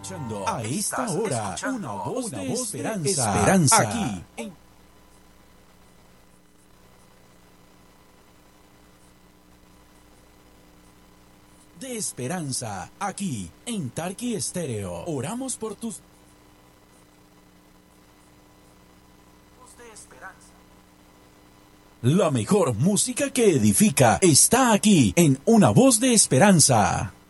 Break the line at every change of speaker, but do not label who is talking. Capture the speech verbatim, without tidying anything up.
A esta hora, una voz de esperanza, esperanza, aquí en de esperanza, aquí en Tarqui Estéreo. Oramos por tus de esperanza. La mejor música que edifica está aquí en Una Voz de Esperanza.